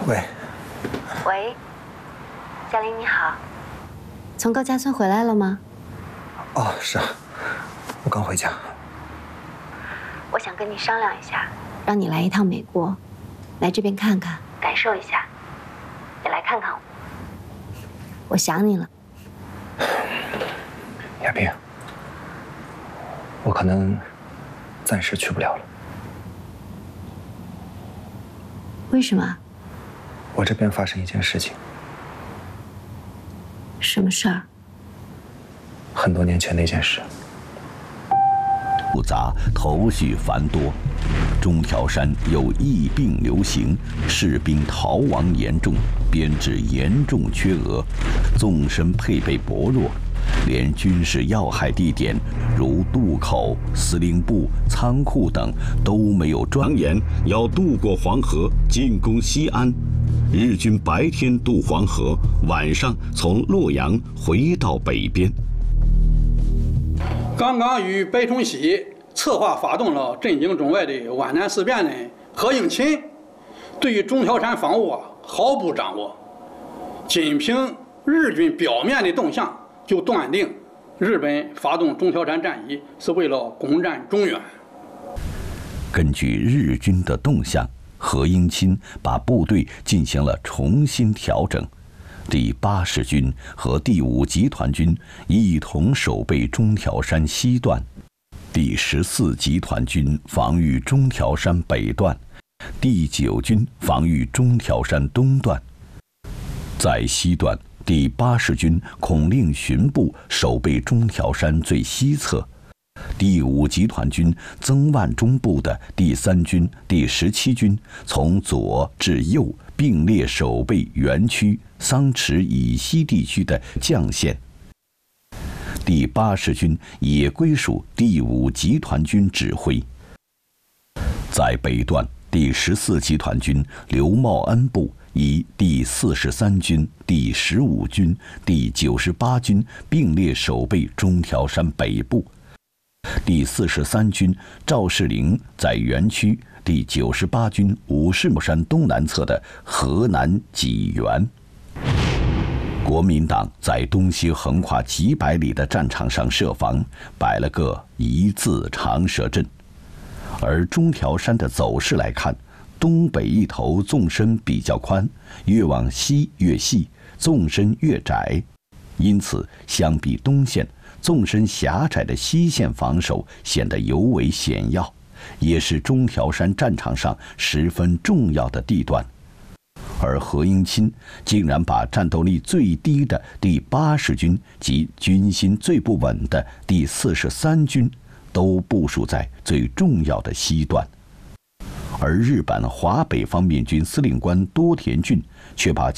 喂。 喂，嘉玲你好，从高家村回来了吗？ 哦，是啊，我刚回家。 我想跟你商量一下，让你来一趟美国，来这边看看，感受一下，也来看看我。我想你了。 亚萍，我可能暂时去不了了。 为什么？ 我这边发生一件事情。 什么事儿？ 很多年前的一件事。 复杂，头绪繁多。中条山有疫病流行，士兵逃亡严重，编制严重缺额，纵深配备薄弱，连军事要害地点如渡口、司令部、仓库等都没有专言要渡过黄河进攻西安。日军白天渡黄河，晚上从洛阳回到北边。 刚刚与白崇禧策划发动了震惊中外的皖南事变的何应钦，对于中条山防务毫不掌握。仅凭日军表面的动向，就断定日本发动中条山战役是为了攻占中原。 根据日军的动向，何应钦把部队进行了重新调整。第80军和第5集团军一同守备中条山西段，第14集团军防御中条山北段，第9军防御中条山东段。在西段，第80军孔令巡部守备中条山最西侧，第5集团军曾万中部的第3军、第17军从左至右并列守备原区桑池以西地区的绛县。第80军也归属第5集团军指挥。在北段，第14集团军刘茂恩部以第43军、第15军、第98军并列守备中条山北部。第43军赵世灵在原区第98军五世木山东南侧的河南济源。国民党在东西横跨几百里的战场上设防，摆了个一字长蛇阵。而中条山的走势来看，东北一头纵深比较宽，越往西越细，纵深越窄，因此相比东线，纵深狭窄的西线防守显得尤为险要，也是中条山战场上十分重要的地段。而何应钦竟然把战斗力最低的第80军及军心最不稳的第43军都部署在最重要的西段，而日本华北方面军司令官多田骏却把